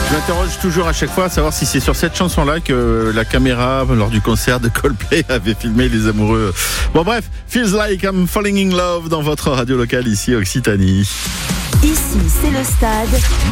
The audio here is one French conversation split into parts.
Je m'interroge toujours à chaque fois à savoir si c'est sur cette chanson-là que la caméra, lors du concert de Coldplay, avait filmé les amoureux. Bon bref, Feels Like I'm Falling in Love dans votre radio locale ici, Occitanie. Ici, c'est le stade,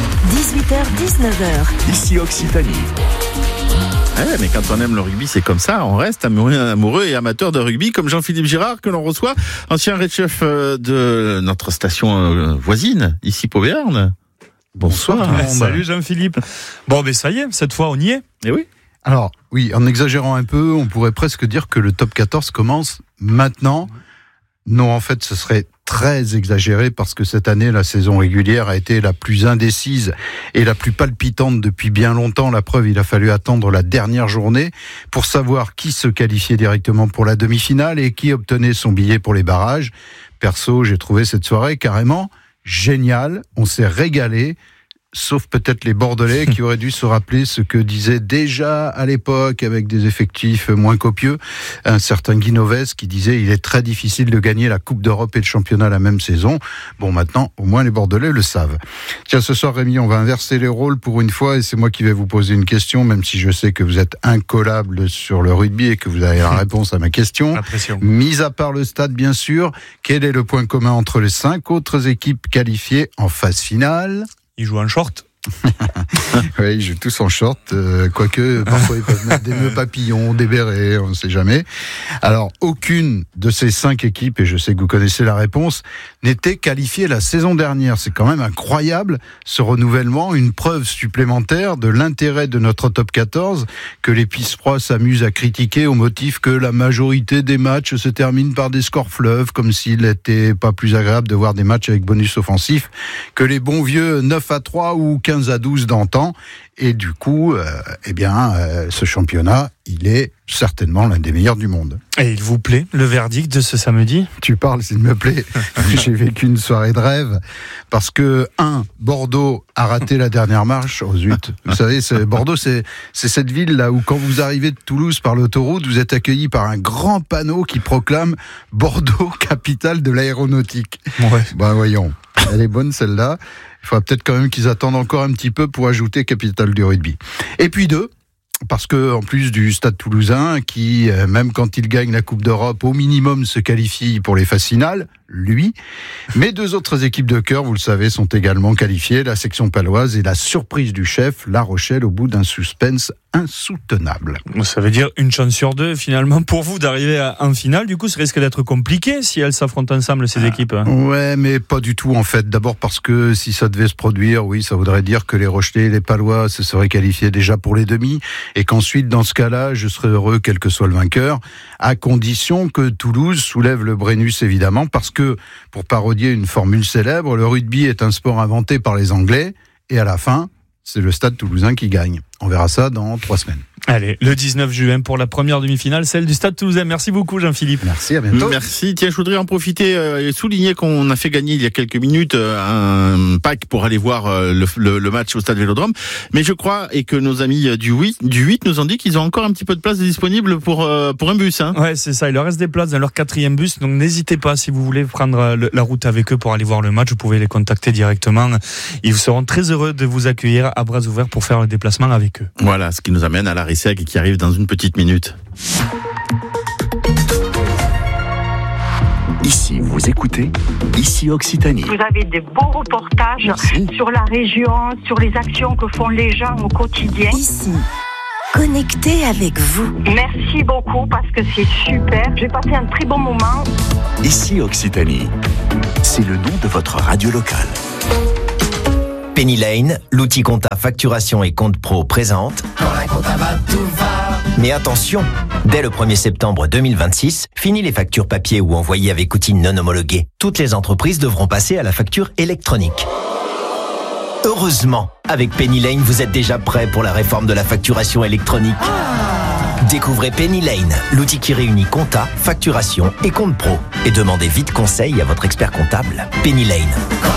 18h-19h. Ici, Occitanie. Ouais, mais quand on aime le rugby, c'est comme ça. On reste amoureux et amateur de rugby, comme Jean-Philippe Girard, que l'on reçoit, ancien réd-chef de notre station voisine, ici Pau-Béarn. Bonsoir. Salut Jean-Philippe. Bon, ben ça y est, cette fois on y est. Eh oui. Alors, oui, en exagérant un peu, on pourrait presque dire que le top 14 commence maintenant. Non, en fait, ce serait très exagéré parce que cette année, la saison régulière a été la plus indécise et la plus palpitante depuis bien longtemps. La preuve, il a fallu attendre la dernière journée pour savoir qui se qualifiait directement pour la demi-finale et qui obtenait son billet pour les barrages. Perso, j'ai trouvé cette soirée carrément géniale. On s'est régalé. Sauf peut-être les Bordelais qui auraient dû se rappeler ce que disait déjà à l'époque, avec des effectifs moins copieux, un certain Guy Novès qui disait « Il est très difficile de gagner la Coupe d'Europe et le championnat la même saison ». Bon, maintenant, au moins les Bordelais le savent. Tiens, ce soir, Rémi, on va inverser les rôles pour une fois et c'est moi qui vais vous poser une question, même si je sais que vous êtes incollable sur le rugby et que vous avez la réponse à ma question. Mis à part le stade, bien sûr, quel est le point commun entre les 5 autres équipes qualifiées en phase finale ? Ils jouent en short. Oui, ils jouent tous en short, quoique parfois ils peuvent mettre des nœuds papillons, des bérets, on ne sait jamais. Alors, aucune de ces 5 équipes, et je sais que vous connaissez la réponse, n'était qualifiée la saison dernière. C'est quand même incroyable, ce renouvellement, une preuve supplémentaire de l'intérêt de notre top 14, que les Pisprois s'amusent à critiquer au motif que la majorité des matchs se terminent par des scores fleuves, comme s'il n'était pas plus agréable de voir des matchs avec bonus offensif que les bons vieux 9-3 ou 15-12 d'antan. Et du coup, ce championnat, il est certainement l'un des meilleurs du monde. Et il vous plaît, le verdict de ce samedi ? Tu parles, s'il me plaît. J'ai vécu une soirée de rêve. Parce que, Bordeaux a raté la dernière marche. Oh zut. Vous savez, Bordeaux, c'est cette ville là où quand vous arrivez de Toulouse par l'autoroute, vous êtes accueilli par un grand panneau qui proclame Bordeaux, capitale de l'aéronautique. Ouais. Ben voyons. Elle est bonne celle-là. Il faudra peut-être quand même qu'ils attendent encore un petit peu pour ajouter capitale du rugby. Et puis 2, parce que en plus du Stade Toulousain, qui même quand il gagne la Coupe d'Europe, au minimum se qualifie pour les phases finales, lui. Mais 2 autres équipes de cœur, vous le savez, sont également qualifiées, la section paloise et la surprise du chef, La Rochelle, au bout d'un suspense insoutenable. Ça veut dire une chance sur 2 finalement pour vous d'arriver en finale. Du coup, ça risque d'être compliqué si elles s'affrontent ensemble, ces équipes. Ouais, mais pas du tout en fait. D'abord parce que si ça devait se produire, oui, ça voudrait dire que les Rochelais et les Palois se seraient qualifiés déjà pour les demi et qu'ensuite, dans ce cas-là, je serais heureux quel que soit le vainqueur, à condition que Toulouse soulève le Brennus évidemment, parce que, pour parodier une formule célèbre, le rugby est un sport inventé par les Anglais et à la fin, c'est le Stade Toulousain qui gagne. On verra ça dans 3 semaines. Allez, le 19 juin pour la première demi-finale, celle du Stade Toulousain. Merci beaucoup Jean-Philippe. Merci, à bientôt. Merci. Tiens, je voudrais en profiter et souligner qu'on a fait gagner il y a quelques minutes un pack pour aller voir le match au Stade Vélodrome. Mais je crois, et que nos amis du 8 nous ont dit qu'ils ont encore un petit peu de place disponible pour un bus. Hein. Ouais, c'est ça. Il leur reste des places dans leur 4e bus. Donc n'hésitez pas, si vous voulez prendre la route avec eux pour aller voir le match, vous pouvez les contacter directement. Ils seront très heureux de vous accueillir à bras ouverts pour faire le déplacement avec eux. Voilà, ce qui nous amène à la RISEC qui arrive dans une petite minute. Ici, vous écoutez, ici Occitanie. Vous avez des beaux reportages sur la région, sur les actions que font les gens au quotidien. Ici, connecté avec vous. Merci beaucoup parce que c'est super. J'ai passé un très bon moment. Ici Occitanie, c'est le nom de votre radio locale. Penny Lane, l'outil compta facturation et compte pro présente. Mais attention, dès le 1er septembre 2026, fini les factures papier ou envoyées avec outils non homologués. Toutes les entreprises devront passer à la facture électronique. Heureusement, avec Penny Lane, vous êtes déjà prêt pour la réforme de la facturation électronique. Découvrez Penny Lane, l'outil qui réunit compta, facturation et compte pro. Et demandez vite conseil à votre expert comptable. Penny Lane.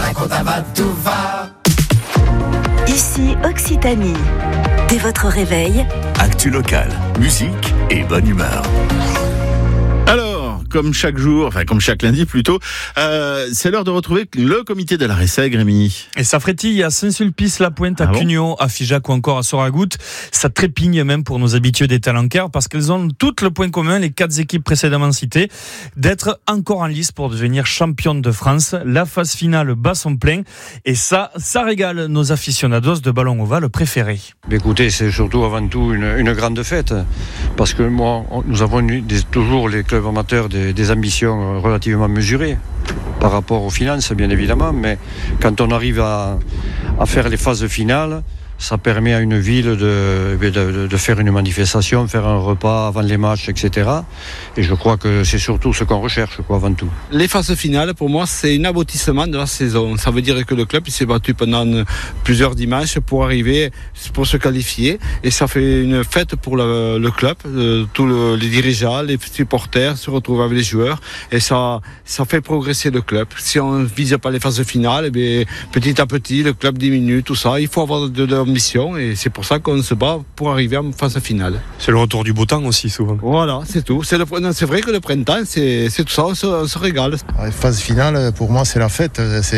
Ici Occitanie. Dès votre réveil, Actu locale, musique et bonne humeur. Alors, comme chaque jour, enfin comme chaque lundi plutôt, c'est l'heure de retrouver le comité de la Resseg, Rémi. Et ça frétille à Saint-Sulpice-la-Pointe, à Cugno, à Figeac ou encore à Soragout. Ça trépigne même pour nos habitués des Talencar parce qu'elles ont toutes le point commun, les 4 équipes précédemment citées, d'être encore en lice pour devenir championnes de France. La phase finale bat son plein et ça régale nos aficionados de ballon ovale préférés. Écoutez, c'est surtout avant tout une grande fête parce que nous avons toujours les clubs amateurs des ambitions relativement mesurées par rapport aux finances bien évidemment, mais quand on arrive à faire les phases finales, ça permet à une ville de faire une manifestation, faire un repas avant les matchs, etc. Et je crois que c'est surtout ce qu'on recherche, avant tout. Les phases finales, pour moi, c'est un aboutissement de la saison. Ça veut dire que le club s'est battu pendant plusieurs dimanches pour arriver, pour se qualifier. Et ça fait une fête pour le club. Tous les dirigeants, les supporters se retrouvent avec les joueurs. Et ça fait progresser le club. Si on ne vise pas les phases finales, petit à petit, le club diminue, tout ça. Il faut avoir de l'ambition et c'est pour ça qu'on se bat pour arriver en phase finale. C'est le retour du beau temps aussi souvent. Voilà, c'est tout. C'est vrai que le printemps, c'est tout ça, on se régale. La phase finale, pour moi, c'est la fête.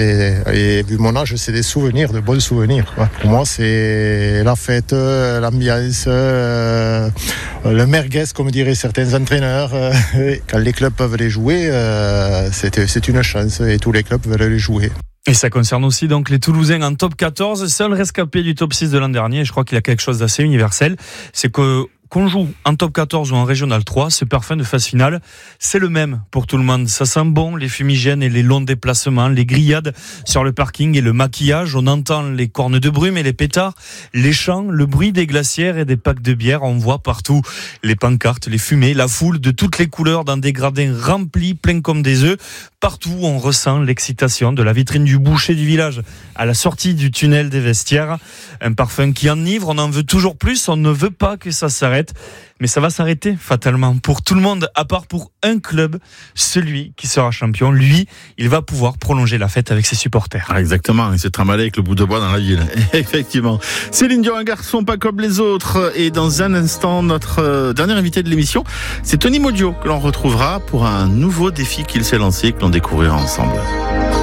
Et vu mon âge, c'est des souvenirs, de bons souvenirs. Pour moi, c'est la fête, l'ambiance, le merguez, comme diraient certains entraîneurs. Quand les clubs peuvent les jouer, c'est une chance et tous les clubs veulent les jouer. Et ça concerne aussi donc les Toulousains en top 14, seul rescapé du top 6 de l'an dernier. Je crois qu'il y a quelque chose d'assez universel. C'est qu'on joue en top 14 ou en régional 3, ce parfum de phase finale, c'est le même pour tout le monde. Ça sent bon, les fumigènes et les longs déplacements, les grillades sur le parking et le maquillage. On entend les cornes de brume et les pétards, les chants, le bruit des glacières et des packs de bière. On voit partout les pancartes, les fumées, la foule de toutes les couleurs dans des gradins remplis, pleins comme des œufs. Partout, on ressent l'excitation de la vitrine du boucher du village à la sortie du tunnel des vestiaires. Un parfum qui enivre, on en veut toujours plus, on ne veut pas que ça s'arrête. Mais ça va s'arrêter fatalement pour tout le monde, à part pour un club, celui qui sera champion. Lui, il va pouvoir prolonger la fête avec ses supporters. Ah, exactement, il s'est trimballé avec le bout de bois dans la ville. Effectivement. Céline Dion, un garçon pas comme les autres. Et dans un instant, notre dernier invité de l'émission, c'est Tony Modio que l'on retrouvera pour un nouveau défi qu'il s'est lancé, que l'on découvrira ensemble.